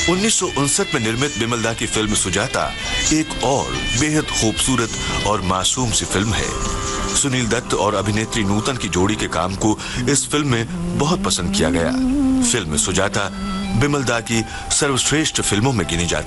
1959 में निर्मित बिमल दा की फिल्म सुजाता एक और बेहद खूबसूरत और मासूम सी फिल्म है। सुनील दत्त और अभिनेत्री नूतन की जोड़ी के काम को इस फिल्म में बहुत पसंद किया गया। फिल्म सुजाता बिमल दा की सर्वश्रेष्ठ फिल्मों में गिनी जाती है।